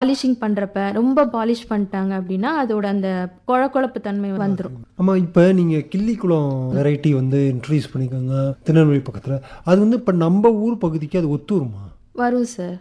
Polishing பண்றப்ப ரொம்ப polish பண்ணிட்டாங்க அப்படின்னா அதோட அந்த கொழப்பு தன்மை வந்துடும். ஆமா, இப்ப நீங்க கிள்ளிக்குளம் வெரைட்டி வந்து இன்ட்ரடியூஸ் பண்ணிக்கோங்க திருநெல்வேலி பக்கத்துல. அது வந்து இப்ப நம்ம ஊர் பகுதிக்கு அது ஒத்து வருமா? வரும் சார்.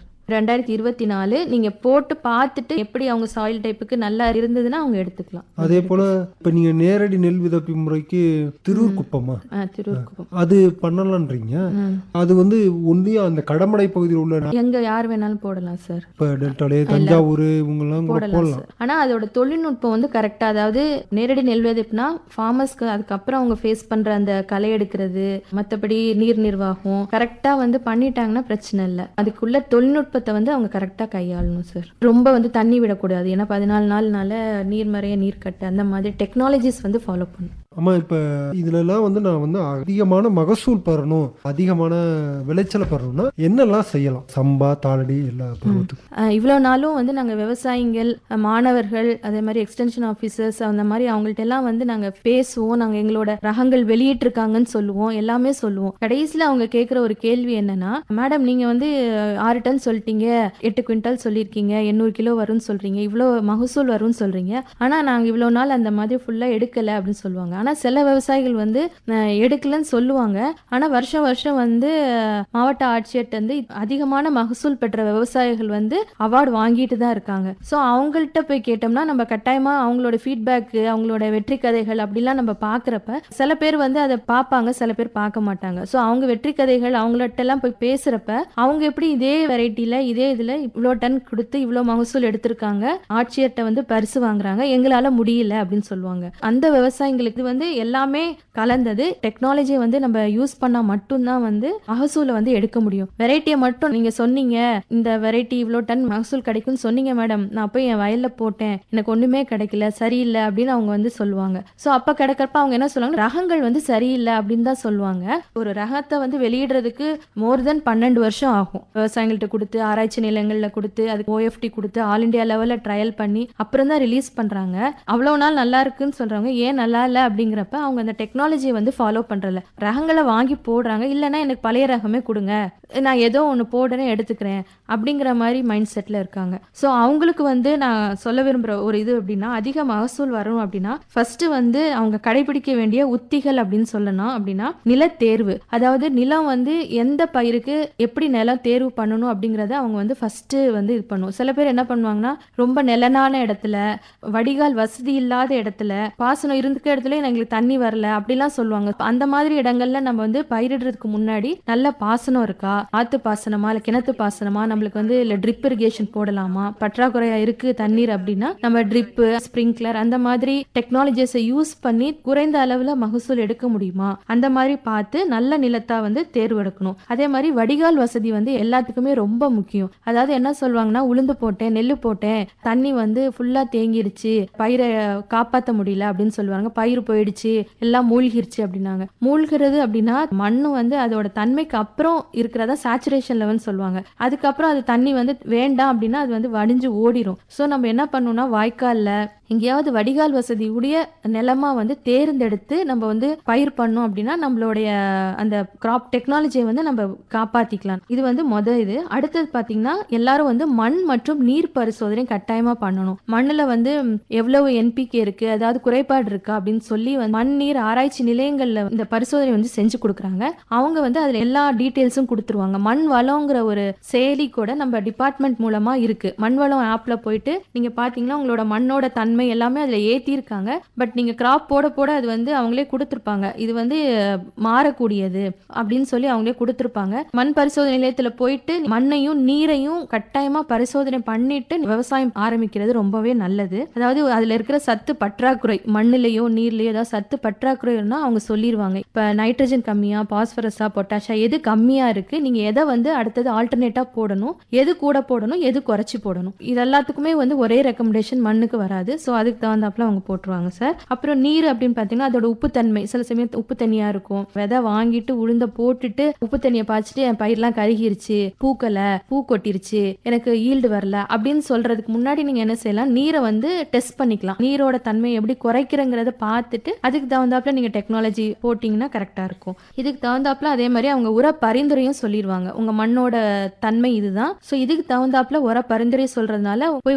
2024 நீங்க போட்டு பார்த்துட்டு எப்படி அவங்க சாயில் டைப்புக்கு நல்லா இருந்ததுன்னா அவங்க எடுத்துக்கலாம். அதே போல இப்ப நீங்க நேரடி நெல் விதப்பு முறைக்கு திருவூர் குப்பமா திருக்குப்பம் அது பண்ணலான்றீங்க. அது வந்து ஒன்றிய அந்த கடமடை பகுதியில் உள்ள எங்க யார் வேணாலும் போடலாம் சார். இப்ப டெல்டாலே தஞ்சாவூர் இவங்கெல்லாம் கூட போடலாம் போடலாம். சார். ஆனா அதோட தொழில்நுட்பம் வந்து கரெக்டா, அதாவது நேரடி நெல் விதைப்புனா ஃபார்மர்ஸ்க்கு அதுக்கப்புறம் அவங்க ஃபேஸ் பண்ற அந்த களை எடுக்கிறது மத்தபடி நீர் நிர்வாகம் கரெக்டா வந்து பண்ணிட்டாங்கன்னா பிரச்சனை இல்லை. அதுக்குள்ள தொழில்நுட்பத்தை வந்து அவங்க கரெக்டா கையாளணும் சார். ரொம்ப வந்து தண்ணி விடக்கூடாது. ஏன்னா 14 நாள்னால நீர்மறைய நீர்க்கட்டு அந்த மாதிரி டெக்னாலஜிஸ் வந்து ஃபாலோ பண்ணணும். ஆமா, இப்ப இதுலலாம் வந்து நான் வந்து அதிகமான மகசூல் பெறணும், அதிகமான விளைச்சலை பெறணும்னா என்னெல்லாம் செய்யலாம்? சம்பா தாளடி எல்லா பருவத்துக்கும் இவ்வளோ நாளும் வந்து நாங்கள் விவசாயிகள் மாணவர்கள் அதே மாதிரி எக்ஸ்டென்ஷன் ஆஃபீஸர்ஸ் அந்த மாதிரி அவங்கள்ட்ட எல்லாம் வந்து நாங்கள் பேசுவோம். நாங்கள் எங்களோட ரகங்கள் வெளியிட்டிருக்காங்கன்னு சொல்லுவோம், எல்லாமே சொல்லுவோம். கடைசியில் அவங்க கேட்குற ஒரு கேள்வி என்னன்னா, மேடம் நீங்கள் வந்து 6 டன் சொல்லிட்டீங்க, 8 குவிண்டால் சொல்லியிருக்கீங்க, 800 கிலோ வரும்னு சொல்றீங்க, இவ்வளோ மகசூல் வரும்னு சொல்றீங்க, ஆனால் நாங்கள் இவ்வளோ நாள் அந்த மாதிரி ஃபுல்லாக எடுக்கலை அப்படின்னு சொல்லுவாங்க. ஆனால் சில விவசாயிகள் வந்து எடுக்கலன்னு சொல்லுவாங்க. ஆனால் வருஷம் வருஷம் வந்து மாவட்ட ஆட்சியர்கிட்ட வந்து அதிகமான மகசூல் பெற்ற விவசாயிகள் வந்து அவார்டு வாங்கிட்டு தான் இருக்காங்க. ஸோ அவங்கள்ட்ட போய் கேட்டோம்னா நம்ம கட்டாயமா அவங்களோட ஃபீட்பேக் அவங்களோட வெற்றி கதைகள் அப்படிலாம் நம்ம பார்க்குறப்ப சில பேர் வந்து அதை பார்ப்பாங்க, சில பேர் பார்க்க மாட்டாங்க. ஸோ அவங்க வெற்றி கதைகள் அவங்கள்ட்ட எல்லாம் போய் பேசுறப்ப அவங்க எப்படி இதே வெரைட்டில இதே இதுல இவ்வளோ டன் கொடுத்து இவ்வளோ மகசூல் எடுத்திருக்காங்க, ஆட்சியர்கிட்ட வந்து பரிசு வாங்குறாங்க, எங்களால முடியல அப்படின்னு சொல்லுவாங்க. அந்த விவசாயிகளுக்கு வந்து எல்லாமே கலந்தது டெக்னாலஜியை வந்து நம்ம யூஸ் பண்ணா மட்டும்தான் வந்து மகசூலை வந்து எடுக்க முடியும். வெரைட்டியை மட்டும் நீங்க சொன்னீங்க இந்த வெரைட்டி இவ்வளோ டன் மகசூல் கிடைக்கும்னு சொன்னீங்க மேடம், நான் போய் என் வயல்ல போட்டேன், எனக்கு ஒண்ணுமே கிடைக்கல, சரியில்லை அப்படின்னு அவங்க வந்து சொல்லுவாங்க. ஸோ அப்ப கிடைக்கிறப்ப அவங்க என்ன சொல்லுவாங்க, ரகங்கள் வந்து சரியில்லை அப்படின்னு தான் சொல்லுவாங்க. ஒரு ரகத்தை வந்து வெளியிடுறதுக்கு மோர் தென் 12 வருஷம் ஆகும். விவசாயிகள்ட்ட கொடுத்து ஆராய்ச்சி நிலையங்கள்ல கொடுத்து அதுக்கு OFT கொடுத்து ஆல் இண்டியா லெவல்ல ட்ரையல் பண்ணி அப்புறம் தான் ரிலீஸ் பண்றாங்க. அவ்வளவு நாள் நல்லா இருக்குன்னு சொல்றாங்க, ஏன் நல்லா இல்லை அப்படிங்கிறப்ப அவங்க அந்த டெக்னாலஜியை வந்து ஃபாலோ பண்றல, ரகங்களை வாங்கி போடுறாங்க. இல்லைன்னா எனக்கு பழைய ரகமே கொடுங்க, நான் ஏதோ ஒன்று போடுறேன் எடுத்துக்கிறேன் அப்படிங்கிற மாதிரி மைண்ட் செட்ல இருக்காங்க. ஸோ அவங்களுக்கு வந்து நான் சொல்ல விரும்புற ஒரு இது அப்படின்னா, அதிக மகசூல் வரும் அப்படின்னா ஃபர்ஸ்ட் வந்து அவங்க கடைபிடிக்க வேண்டிய உத்திகள் அப்படின்னு சொல்லணும் அப்படின்னா நிலத்தேர்வு. அதாவது நிலம் வந்து எந்த பயிருக்கு எப்படி நிலம் தேர்வு பண்ணணும் அப்படிங்கறத அவங்க வந்து ஃபர்ஸ்ட் வந்து இது பண்ணும். சில பேர் என்ன பண்ணுவாங்கன்னா, ரொம்ப நிலனான இடத்துல வடிகால் வசதி இல்லாத இடத்துல பாசனம் இருந்துக்க இடத்துல எங்களுக்கு தண்ணி வரல அப்படிலாம் சொல்லுவாங்க. அந்த மாதிரி இடங்கள்ல நம்ம வந்து பயிரிடுறதுக்கு முன்னாடி நல்ல பாசனம் இருக்கா, ஆத்து பாசனமா இல்ல கிணத்து பாசனமா, நம்மளுக்கு வந்து இல்ல ட்ரிப் இரிகேஷன் போடலாமா, பற்றாக்குறையா இருக்கு தண்ணீர் அப்படின்னா நம்ம ட்ரிப் ஸ்பிரிங்க்லர் அந்த மாதிரி டெக்னாலஜிஸை யூஸ் பண்ணி குறைந்த அளவுல மகசூல் எடுக்க முடியுமா அந்த மாதிரி பார்த்து நல்ல நிலத்தா வந்து தேர்வு எடுக்கணும். அதே மாதிரி வடிகால் வசதி வந்து எல்லாத்துக்குமே ரொம்ப முக்கியம். அதாவது என்ன சொல்லுவாங்கன்னா, உளுந்து போட்டேன் நெல்லு போட்டேன் தண்ணி வந்து ஃபுல்லா தேங்கிடுச்சு, பயிரை காப்பாற்ற முடியல அப்படின்னு சொல்லுவாங்க, பயிர் போயிடுச்சு எல்லாம் மூழ்கிருச்சு அப்படின்னாங்க. மூழ்கிறது அப்படின்னா மண்ணு வந்து அதோட தன்மைக்கு அப்புறம் இருக்கிறதா சேச்சுரேஷன் லெவல் சொல்லுவாங்க. அதுக்கப்புறம் அது தண்ணி வந்து வேண்டாம் அப்படின்னா அது வந்து வடிஞ்சு ஓடிடும். ஸோ நம்ம என்ன பண்ணணும்னா, வாய்க்கால்ல எங்கேயாவது வடிகால் வசதி உடைய நிலமா வந்து தேர்ந்தெடுத்து நம்ம வந்து பயிர் பண்ணோம் அப்படின்னா நம்மளுடைய அந்த கிராப் டெக்னாலஜியை வந்து நம்ம காப்பாத்திக்கலாம். இது வந்து இது. அடுத்தது பாத்தீங்கன்னா, எல்லாரும் வந்து மண் மற்றும் நீர் பரிசோதனை கட்டாயமா பண்ணணும். மண்ணுல வந்து எவ்வளவு NPK இருக்கு, அதாவது குறைபாடு இருக்கா அப்படின்னு சொல்லி மண் நீர் ஆராய்ச்சி நிலையங்கள்ல இந்த பரிசோதனை வந்து செஞ்சு கொடுக்குறாங்க. அவங்க வந்து அதுல எல்லா டீட்டெயில்ஸும் கொடுத்துருவாங்க. மண் வளம்ங்கிற ஒரு செயலி கூட நம்ம டிபார்ட்மெண்ட் மூலமா இருக்கு. மண் வளம் ஆப்ல போயிட்டு நீங்க பாத்தீங்கன்னா உங்களோட மண்ணோட தன்மை எல்லாமே அதுல ஏத்தி இருக்காங்க. பட் நீங்க கிராப் போட போட அது வந்து அவங்களே கொடுத்திருப்பாங்க, இது வந்து மாறக்கூடியது அப்படின்னு சொல்லி அவங்களே கொடுத்திருப்பாங்க. மண் பரிசோதனை நிலையத்துல போயிட்டு மண்ணையும் நீரையும் கட்டாயமா பரிசோதனை பண்ணிட்டு விவசாயம் ஆரம்பிக்கிறது ரொம்பவே நல்லது. அதாவது அதுல இருக்கிற சத்து பற்றாக்குறை, மண்ணிலையோ நீர்லயோ ஏதாவது சத்து பற்றாக்குறைன்னா அவங்க சொல்லிடுவாங்க. இப்ப நைட்ரஜன் கம்மியா, பாஸ்பரஸா, பொட்டாஷா எது கம்மியா இருக்கு, நீங்க எதை வந்து அடுத்தது ஆல்டர்னேட்டா போடணும், எது கூட போடணும், எது குறைச்சி போடணும், இது எல்லாத்துக்குமே வந்து ஒரே ரெக்கமெண்டேஷன் மண்ணுக்கு வராது. ஸோ அதுக்கு தகுந்தாப்புல அவங்க போட்டுருவாங்க சார். அப்புறம் நீர் அப்படின்னு பார்த்தீங்கன்னா அதோட உப்பு தன்மை, சில சமயம் உப்பு தண்ணியா இருக்கும். விதை வாங்கிட்டு உளுந்த போட்டுட்டு உப்பு தண்ணியை பாய்ச்சிட்டு என் பயிரெல்லாம் கருகிருச்சு, பூக்கலை, பூ கொட்டிருச்சு, எனக்கு ஈல்டு வரல அப்படின்னு சொல்றதுக்கு முன்னாடி நீங்க என்ன செய்யலாம், நீரை வந்து டெஸ்ட் பண்ணிக்கலாம். நீரோட தன்மை எப்படி குறைக்கிறங்கிறத பார்த்துட்டு அதுக்கு தகுந்தாப்புல நீங்க டெக்னாலஜி போட்டீங்கன்னா கரெக்டா இருக்கும். இதுக்கு தகுந்தாப்புல அதே மாதிரி அவங்க உர பரிந்துரையும் சொல்லிடுவாங்க. உங்க மண்ணோட தன்மை இதுதான், ஸோ இதுக்கு தகுந்தாப்புல உர பரிந்துரை சொல்றதுனால போய்